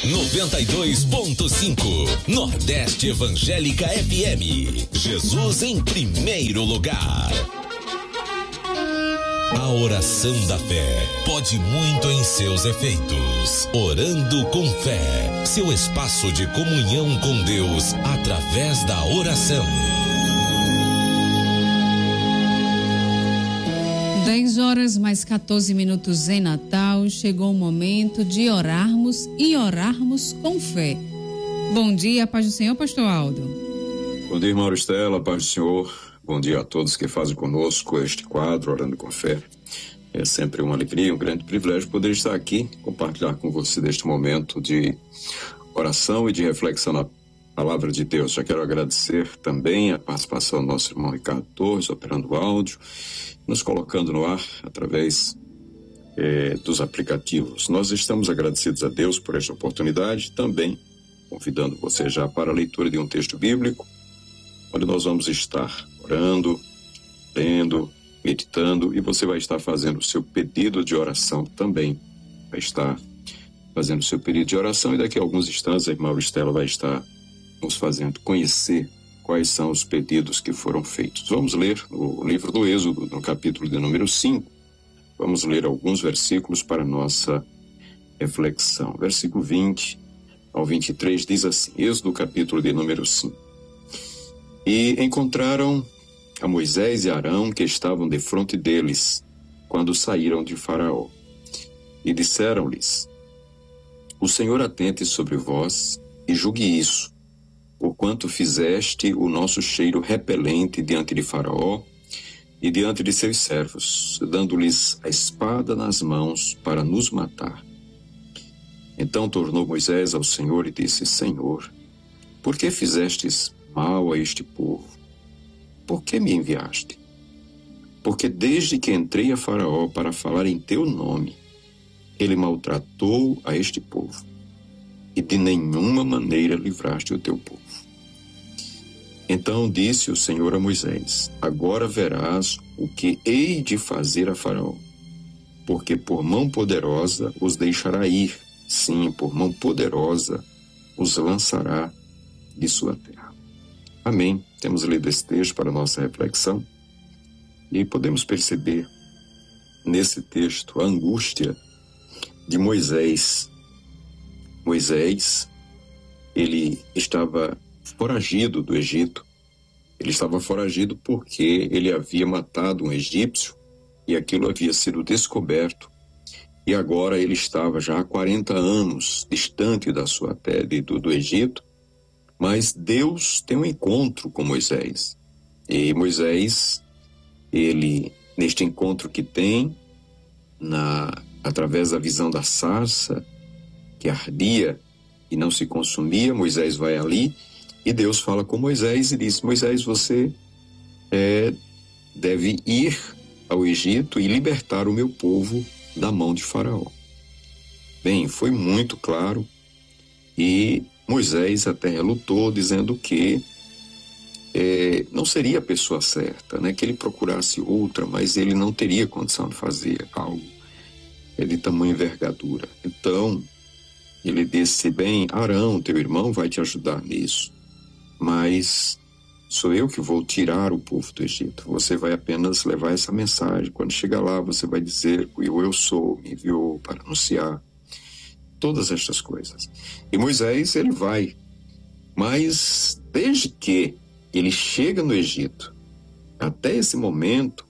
92.5 Nordeste Evangélica FM. Jesus em primeiro lugar. A oração da fé pode muito em seus efeitos. Orando com fé, seu espaço de comunhão com Deus através da oração. 10h mais 14 em Natal, chegou o momento de orarmos e orarmos com fé. Bom dia, paz do Senhor, pastor Aldo. Bom dia, irmã Estela, paz do Senhor. Bom dia a todos que fazem conosco este quadro, Orando com Fé. É sempre uma alegria, um grande privilégio poder estar aqui, compartilhar com você deste momento de oração e de reflexão na Palavra de Deus. Já quero agradecer também a participação do nosso irmão Ricardo Torres, operando o áudio, nos colocando no ar através dos aplicativos. Nós estamos agradecidos a Deus por esta oportunidade, também convidando você já para a leitura de um texto bíblico, onde nós vamos estar orando, lendo, meditando, e você vai estar fazendo o seu pedido de oração também. Vai estar fazendo o seu pedido de oração, e daqui a alguns instantes a irmã Estela vai estar nos fazendo conhecer quais são os pedidos que foram feitos. Vamos ler o livro do Êxodo, no capítulo de número 5. Vamos ler alguns versículos para nossa reflexão. Versículo 20 ao 23 diz assim, Êxodo, capítulo de número 5. E encontraram a Moisés e Arão, que estavam defronte deles, quando saíram de Faraó. E disseram-lhes, o Senhor atente sobre vós e julgue isso, porquanto fizeste o nosso cheiro repelente diante de Faraó e diante de seus servos, dando-lhes a espada nas mãos para nos matar. Então tornou Moisés ao Senhor e disse, Senhor, por que fizestes mal a este povo? Por que me enviaste? Porque desde que entrei a Faraó para falar em teu nome, ele maltratou a este povo, e de nenhuma maneira livraste o teu povo. Então disse o Senhor a Moisés, agora verás o que hei de fazer a Faraó, porque por mão poderosa os deixará ir, sim, por mão poderosa os lançará de sua terra. Amém. Temos lido esse texto para nossa reflexão e podemos perceber nesse texto a angústia de Moisés. Moisés, ele estava foragido do Egito. Ele estava foragido porque ele havia matado um egípcio e aquilo havia sido descoberto. E agora ele estava já há 40 anos distante da sua terra, do Egito. Mas Deus tem um encontro com Moisés. E Moisés, ele, neste encontro que tem, através da visão da sarça, que ardia e não se consumia, Moisés vai ali e Deus fala com Moisés e diz, Moisés, você deve ir ao Egito e libertar o meu povo da mão de Faraó. Bem, foi muito claro e Moisés até relutou, dizendo que não seria a pessoa certa, né? Que ele procurasse outra, mas ele não teria condição de fazer algo de tamanha envergadura. Então, ele disse, bem, Arão, teu irmão, vai te ajudar nisso, mas sou eu que vou tirar o povo do Egito. Você vai apenas levar essa mensagem. Quando chegar lá, você vai dizer, eu sou, me enviou para anunciar todas estas coisas. E Moisés, ele vai. Mas desde que ele chega no Egito, até esse momento,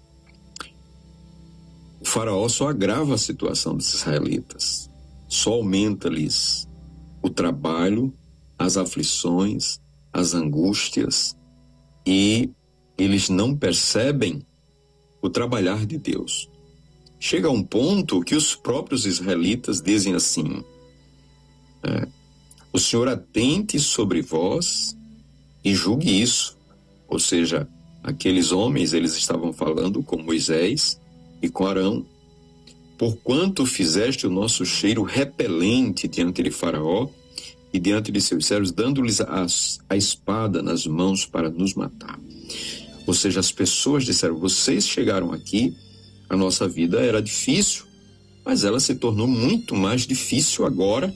o faraó só agrava a situação dos israelitas. Só aumenta-lhes o trabalho, as aflições, as angústias, e eles não percebem o trabalhar de Deus. Chega a um ponto que os próprios israelitas dizem assim, o Senhor atente sobre vós e julgue isso. Ou seja, aqueles homens, eles estavam falando com Moisés e com Arão, porquanto fizeste o nosso cheiro repelente diante de Faraó e diante de seus servos, dando-lhes a espada nas mãos para nos matar. Ou seja, as pessoas disseram, vocês chegaram aqui, a nossa vida era difícil, mas ela se tornou muito mais difícil agora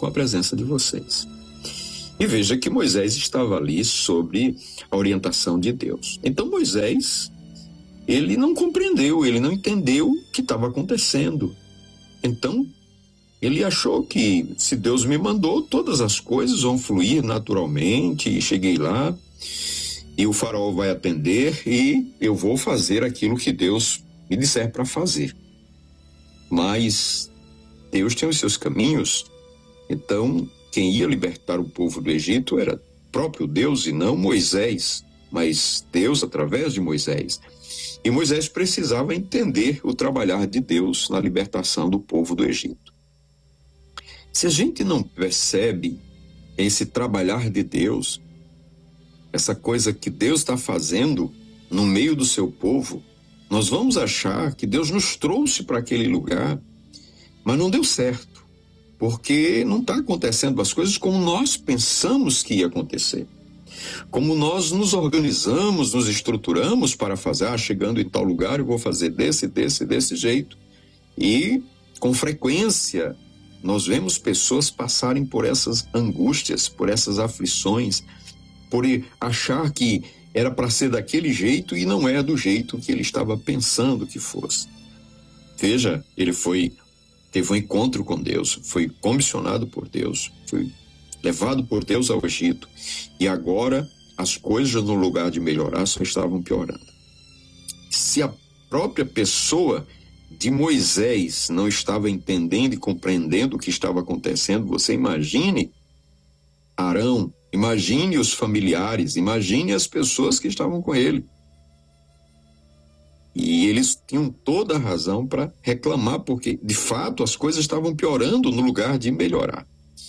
com a presença de vocês. E veja que Moisés estava ali sob a orientação de Deus. Então Moisés, ele não compreendeu, ele não entendeu o que estava acontecendo. Então ele achou que se Deus me mandou, todas as coisas vão fluir naturalmente, e cheguei lá, e o faraó vai atender, e eu vou fazer aquilo que Deus me disser para fazer. Mas Deus tem os seus caminhos, então quem ia libertar o povo do Egito era próprio Deus e não Moisés, mas Deus através de Moisés. E Moisés precisava entender o trabalhar de Deus na libertação do povo do Egito. Se a gente não percebe esse trabalhar de Deus, essa coisa que Deus está fazendo no meio do seu povo, nós vamos achar que Deus nos trouxe para aquele lugar, mas não deu certo, porque não está acontecendo as coisas como nós pensamos que ia acontecer. Como nós nos organizamos, nos estruturamos para fazer, chegando em tal lugar eu vou fazer desse jeito. E com frequência nós vemos pessoas passarem por essas angústias, por essas aflições, por achar que era para ser daquele jeito e não é do jeito que ele estava pensando que fosse. Veja, ele teve um encontro com Deus, foi comissionado por Deus, foi levado por Deus ao Egito, e agora as coisas no lugar de melhorar só estavam piorando. Se a própria pessoa de Moisés não estava entendendo e compreendendo o que estava acontecendo, você imagine Arão, imagine os familiares, imagine as pessoas que estavam com ele. E eles tinham toda a razão para reclamar, porque de fato as coisas estavam piorando no lugar de melhorar.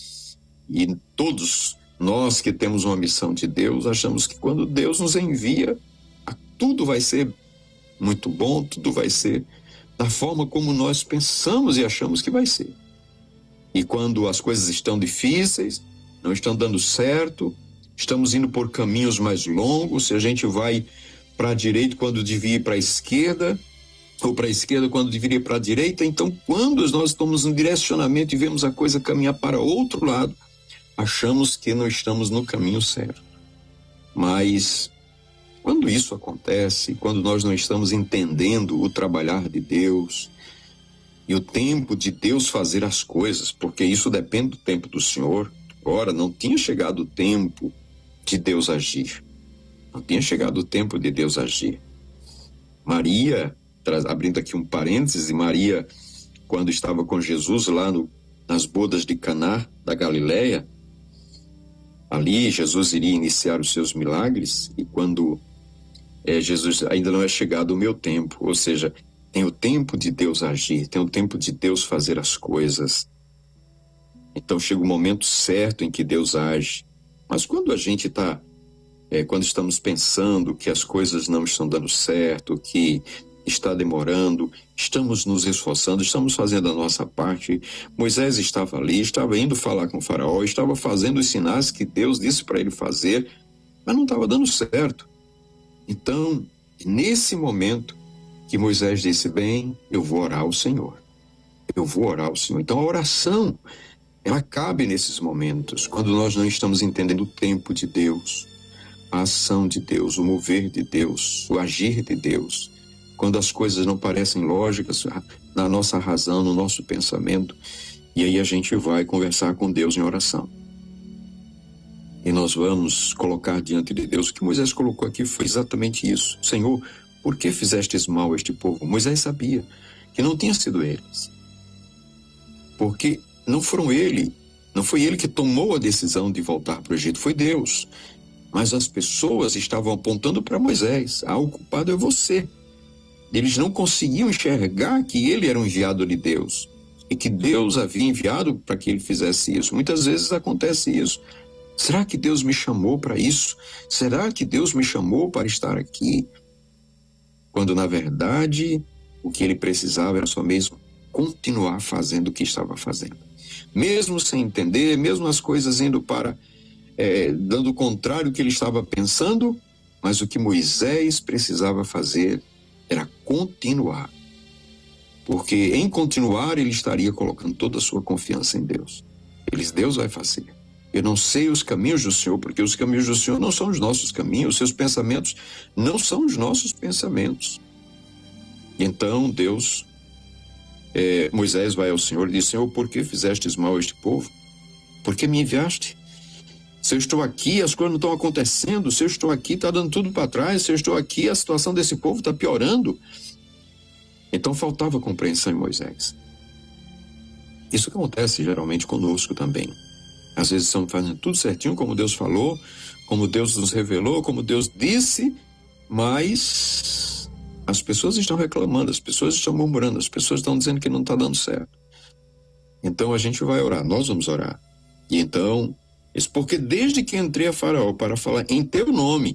E todos nós que temos uma missão de Deus, achamos que quando Deus nos envia, tudo vai ser muito bom, tudo vai ser da forma como nós pensamos e achamos que vai ser. E quando as coisas estão difíceis, não estão dando certo, estamos indo por caminhos mais longos, se a gente vai para a direita quando devia ir para a esquerda, ou para a esquerda quando deveria ir para a direita, então quando nós estamos no direcionamento e vemos a coisa caminhar para outro lado, achamos que não estamos no caminho certo. Mas quando isso acontece, quando nós não estamos entendendo o trabalhar de Deus e o tempo de Deus fazer as coisas, porque isso depende do tempo do Senhor. Agora, não tinha chegado o tempo de Deus agir. Não tinha chegado o tempo de Deus agir. Maria, abrindo aqui um parêntese, Maria, quando estava com Jesus lá nas bodas de Caná da Galileia, ali Jesus iria iniciar os seus milagres, e quando Jesus, ainda não é chegado o meu tempo, ou seja, tem o tempo de Deus agir, tem o tempo de Deus fazer as coisas. Então chega o momento certo em que Deus age. Mas quando a gente quando estamos pensando que as coisas não estão dando certo, que está demorando, estamos nos esforçando, estamos fazendo a nossa parte. Moisés estava ali, estava indo falar com o faraó, estava fazendo os sinais que Deus disse para ele fazer, mas não estava dando certo. Então, nesse momento que Moisés disse, bem, eu vou orar ao Senhor. Eu vou orar ao Senhor. Então a oração, ela cabe nesses momentos, quando nós não estamos entendendo o tempo de Deus, a ação de Deus, o mover de Deus, o agir de Deus. Quando as coisas não parecem lógicas na nossa razão, no nosso pensamento, e aí a gente vai conversar com Deus em oração. E nós vamos colocar diante de Deus, o que Moisés colocou aqui foi exatamente isso. Senhor, por que fizestes mal a este povo? Moisés sabia que não tinha sido eles. Porque não foi ele que tomou a decisão de voltar para o Egito, foi Deus. Mas as pessoas estavam apontando para Moisés, o culpado é você. Eles não conseguiam enxergar que ele era um enviado de Deus e que Deus havia enviado para que ele fizesse isso. Muitas vezes acontece isso. Será que Deus me chamou para isso? Será que Deus me chamou para estar aqui? Quando, na verdade, o que ele precisava era só mesmo continuar fazendo o que estava fazendo. Mesmo sem entender, mesmo as coisas indo para, dando o contrário do que ele estava pensando, mas o que Moisés precisava fazer era continuar. Porque em continuar ele estaria colocando toda a sua confiança em Deus. Deus vai fazer. Eu não sei os caminhos do Senhor, porque os caminhos do Senhor não são os nossos caminhos, os seus pensamentos não são os nossos pensamentos. Então Moisés vai ao Senhor e diz: Senhor, por que fizestes mal a este povo? Por que me enviaste? Se eu estou aqui, as coisas não estão acontecendo. Se eu estou aqui, está dando tudo para trás. Se eu estou aqui, a situação desse povo está piorando. Então faltava compreensão em Moisés. Isso acontece geralmente conosco também. Às vezes estamos fazendo tudo certinho, como Deus falou, como Deus nos revelou, como Deus disse, mas as pessoas estão reclamando, as pessoas estão murmurando, as pessoas estão dizendo que não está dando certo. Então a gente vai orar, nós vamos orar. E então, isso porque desde que entrei a Faraó para falar em teu nome,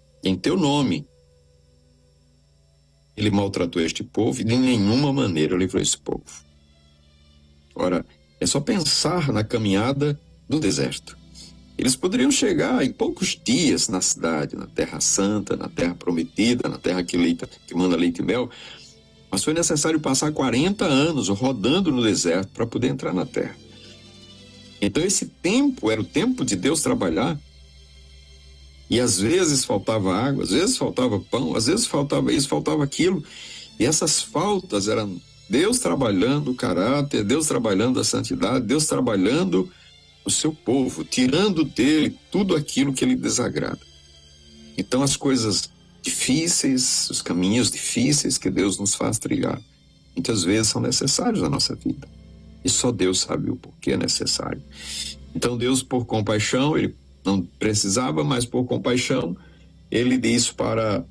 ele maltratou este povo e de nenhuma maneira livrou esse povo. Ora, é só pensar na caminhada do deserto. Eles poderiam chegar em poucos dias na cidade, na Terra Santa, na Terra Prometida, na terra que manda leite e mel, mas foi necessário passar 40 anos rodando no deserto para poder entrar na terra. Então esse tempo era o tempo de Deus trabalhar, e às vezes faltava água, às vezes faltava pão, às vezes faltava isso, faltava aquilo, e essas faltas eram Deus trabalhando o caráter, Deus trabalhando a santidade, Deus trabalhando o seu povo, tirando dele tudo aquilo que ele desagrada. Então as coisas difíceis, os caminhos difíceis que Deus nos faz trilhar, muitas vezes são necessários na nossa vida. E só Deus sabe o porquê é necessário. Então Deus, por compaixão, ele não precisava, mas por compaixão, ele diz para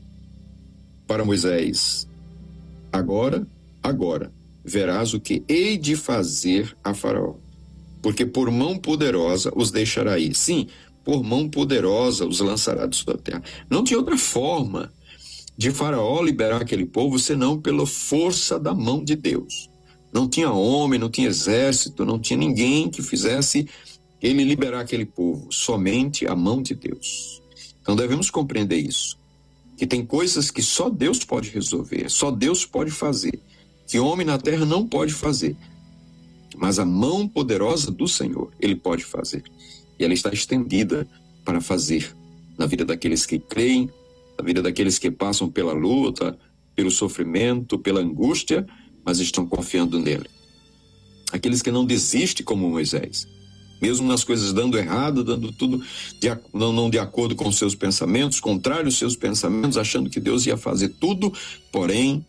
Moisés: agora, verás o que hei de fazer a Faraó, porque por mão poderosa os deixará ir. Sim, por mão poderosa os lançará de sua terra. Não tinha outra forma de Faraó liberar aquele povo senão pela força da mão de Deus. Não tinha homem, não tinha exército, não tinha ninguém que fizesse ele liberar aquele povo, somente a mão de Deus. Então devemos compreender isso, que tem coisas que só Deus pode resolver, só Deus pode fazer, que homem na terra não pode fazer, mas a mão poderosa do Senhor, ele pode fazer, e ela está estendida para fazer na vida daqueles que creem, na vida daqueles que passam pela luta, pelo sofrimento, pela angústia, mas estão confiando nele. Aqueles que não desistem como Moisés, mesmo nas coisas dando errado, dando tudo não de acordo com os seus pensamentos, contrário aos seus pensamentos, achando que Deus ia fazer tudo, porém,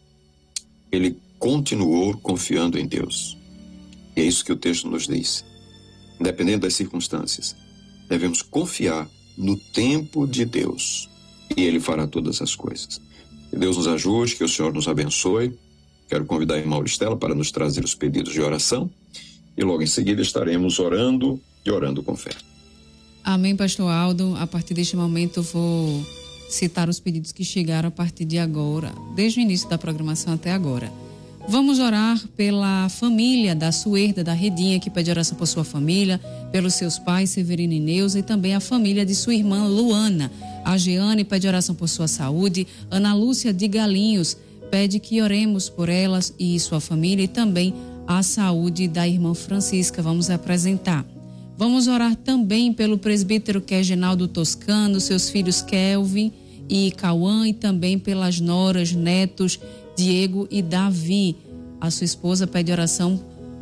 ele continuou confiando em Deus. E é isso que o texto nos diz. Independente das circunstâncias, devemos confiar no tempo de Deus, e ele fará todas as coisas. Que Deus nos ajude, que o Senhor nos abençoe. Quero convidar a irmã Auristela para nos trazer os pedidos de oração, e logo em seguida estaremos orando e orando com fé. Amém, pastor Aldo. A partir deste momento vou citar os pedidos que chegaram a partir de agora, desde o início da programação até agora. Vamos orar pela família da Suerda, da Redinha, que pede oração por sua família, pelos seus pais, Severino e Neuza, e também a família de sua irmã Luana. A Jeane pede oração por sua saúde. Ana Lúcia de Galinhos pede que oremos por elas e sua família, e também a saúde da irmã Francisca. Vamos apresentar. Vamos orar também pelo presbítero Reginaldo Toscano, seus filhos Kelvin e Cauã, e também pelas noras, netos Diego e Davi. A sua esposa pede oração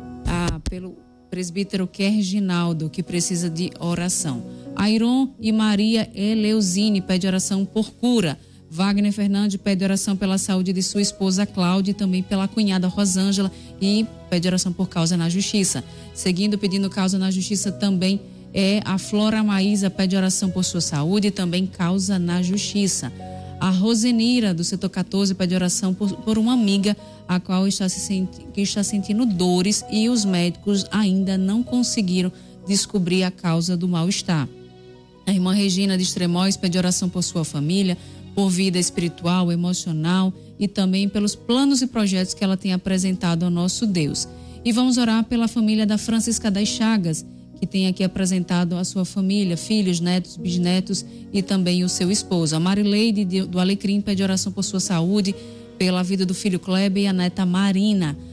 pelo presbítero Reginaldo, que precisa de oração. Airon e Maria Eleusine pede oração por cura. Wagner Fernandes pede oração pela saúde de sua esposa Cláudia, e também pela cunhada Rosângela, e pede oração por causa na justiça. Seguindo, pedindo causa na justiça também é a Flora Maísa, pede oração por sua saúde e também causa na justiça. A Rosenira, do setor 14, pede oração por uma amiga a qual está sentindo dores, e os médicos ainda não conseguiram descobrir a causa do mal-estar. A irmã Regina de Extremóis pede oração por sua família, por vida espiritual, emocional e também pelos planos e projetos que ela tem apresentado ao nosso Deus. E vamos orar pela família da Francisca das Chagas, que tem aqui apresentado a sua família, filhos, netos, bisnetos e também o seu esposo. A Marileide do Alecrim pede oração por sua saúde, pela vida do filho Kleber e a neta Marina.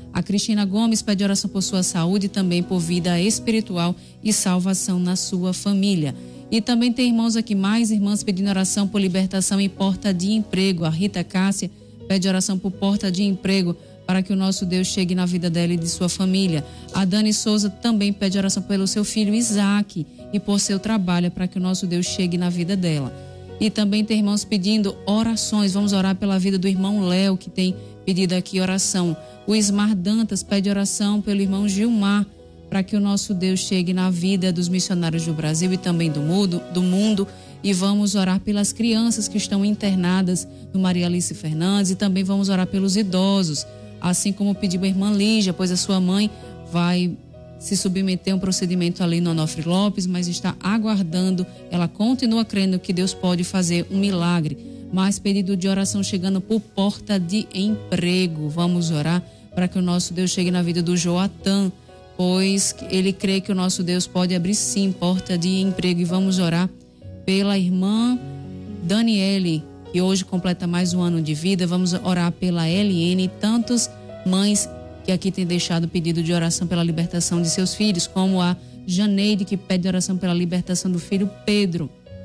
A Cristina Gomes pede oração por sua saúde e também por vida espiritual e salvação na sua família. E também tem irmãos aqui, mais irmãs pedindo oração por libertação e porta de emprego. A Rita Cássia pede oração por porta de emprego para que o nosso Deus chegue na vida dela e de sua família. A Dani Souza também pede oração pelo seu filho Isaac e por seu trabalho para que o nosso Deus chegue na vida dela. E também tem irmãos pedindo orações. Vamos orar pela vida do irmão Léo, que tem pedido aqui oração. O Ismar Dantas pede oração pelo irmão Gilmar, para que o nosso Deus chegue na vida dos missionários do Brasil e também do mundo. E vamos orar pelas crianças que estão internadas no Maria Alice Fernandes, e também vamos orar pelos idosos, assim como pediu a irmã Lígia, pois a sua mãe vai se submeter a um procedimento ali no Onofre Lopes, mas está aguardando. Ela continua crendo que Deus pode fazer um milagre. Mais pedido de oração chegando por porta de emprego. Vamos orar para que o nosso Deus chegue na vida do Joatan, pois ele crê que o nosso Deus pode abrir sim porta de emprego. E vamos orar pela irmã Daniele, que hoje completa mais um ano de vida. Vamos orar pela LN e tantas mães que aqui têm deixado pedido de oração pela libertação de seus filhos, como a Janeide, que pede oração pela libertação do filho Pedro.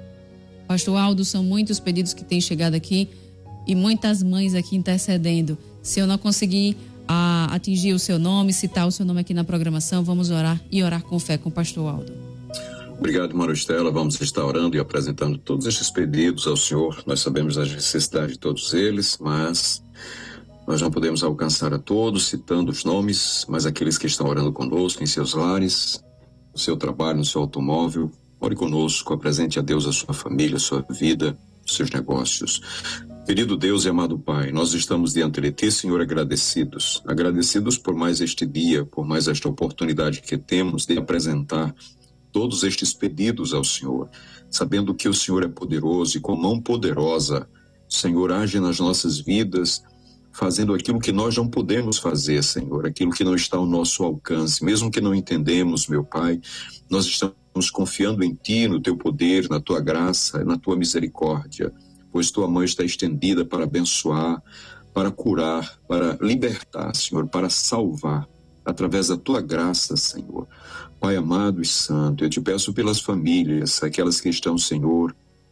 Pastor Aldo, são muitos pedidos que têm chegado aqui e muitas mães aqui intercedendo. Se eu não conseguir atingir o seu nome, citar o seu nome aqui na programação, vamos orar e orar com fé com o pastor Aldo. Obrigado, Maristela. Vamos estar orando e apresentando todos estes pedidos ao Senhor. Nós sabemos das necessidades de todos eles, mas nós não podemos alcançar a todos citando os nomes, mas aqueles que estão orando conosco em seus lares, no seu trabalho, no seu automóvel, ore conosco, apresente a Deus a sua família, a sua vida, os seus negócios. Querido Deus e amado Pai, nós estamos diante de Ti, Senhor, agradecidos por mais este dia, por mais esta oportunidade que temos de apresentar todos estes pedidos ao Senhor, sabendo que o Senhor é poderoso e com mão poderosa, Senhor, age nas nossas vidas, fazendo aquilo que nós não podemos fazer, Senhor, aquilo que não está ao nosso alcance, mesmo que não entendemos, meu Pai, nós estamos confiando em Ti, no Teu poder, na Tua graça, na Tua misericórdia, pois Tua mão está estendida para abençoar, para curar, para libertar, Senhor, para salvar, através da Tua graça, Senhor. Pai amado e santo, eu Te peço pelas famílias, aquelas que estão, Senhor,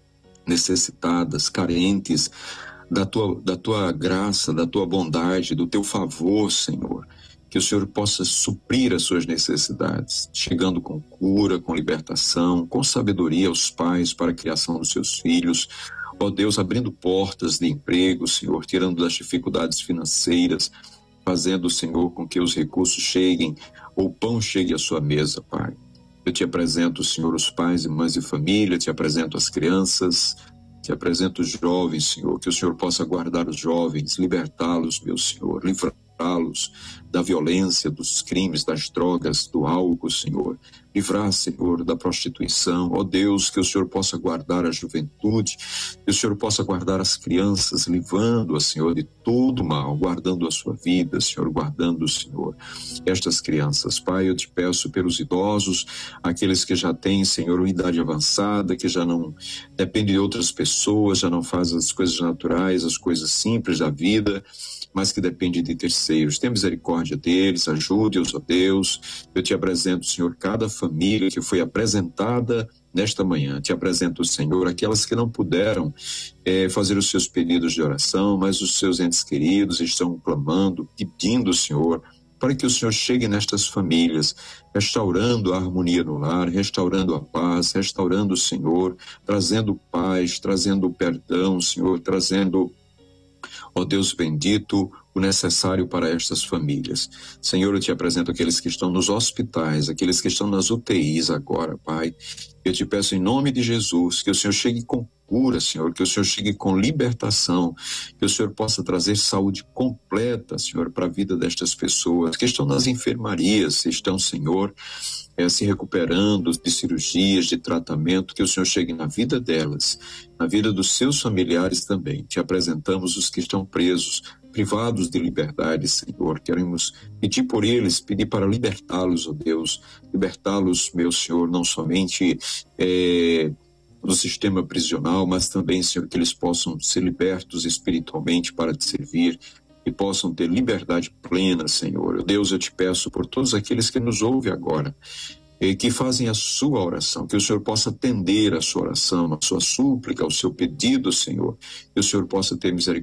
necessitadas, carentes da tua graça, da Tua bondade, do Teu favor, Senhor, que o Senhor possa suprir as suas necessidades, chegando com cura, com libertação, com sabedoria aos pais para a criação dos seus filhos. Ó Deus, abrindo portas de emprego, Senhor, tirando das dificuldades financeiras, fazendo, Senhor, com que os recursos cheguem, ou o pão chegue à sua mesa, Pai. Eu Te apresento, Senhor, os pais e mães de família, Te apresento as crianças, Te apresento os jovens, Senhor, que o Senhor possa guardar os jovens, libertá-los, meu Senhor, livrá-los da violência, dos crimes, das drogas, do álcool, Senhor. Livrar, Senhor, da prostituição. Ó Deus, que o Senhor possa guardar a juventude, que o Senhor possa guardar as crianças, livrando-as, Senhor, de todo mal, guardando a sua vida, Senhor, guardando, Senhor, estas crianças. Pai, eu Te peço pelos idosos, aqueles que já têm, Senhor, uma idade avançada, que já não dependem de outras pessoas, já não fazem as coisas naturais, as coisas simples da vida, mas que depende de terceiros. Tenha misericórdia deles, ajude-os, ó Deus. Eu Te apresento, Senhor, cada família que foi apresentada nesta manhã. Te apresento, Senhor, aquelas que não puderam fazer os seus pedidos de oração, mas os seus entes queridos estão clamando, pedindo, Senhor, para que o Senhor chegue nestas famílias, restaurando a harmonia no lar, restaurando a paz, restaurando, Senhor, trazendo paz, trazendo perdão, Senhor, trazendo, ó Deus bendito, o necessário para estas famílias. Senhor, eu Te apresento aqueles que estão nos hospitais, aqueles que estão nas UTIs agora, Pai. Eu Te peço em nome de Jesus que o Senhor chegue com cura, Senhor, que o Senhor chegue com libertação, que o Senhor possa trazer saúde completa, Senhor, para a vida destas pessoas que estão nas enfermarias, estão, Senhor, se recuperando de cirurgias, de tratamento, que o Senhor chegue na vida delas, na vida dos seus familiares também. Te apresentamos os que estão presos, privados de liberdade, Senhor. Queremos pedir por eles, pedir para libertá-los, ó Deus, libertá-los, meu Senhor, não somente do sistema prisional, mas também, Senhor, que eles possam ser libertos espiritualmente para Te servir. e possam ter liberdade plena, Senhor. Deus, eu te peço por todos aqueles que nos ouvem agora, e que fazem a sua oração, que o Senhor possa atender a sua oração, a sua súplica, o seu pedido, Senhor, que o Senhor possa ter misericórdia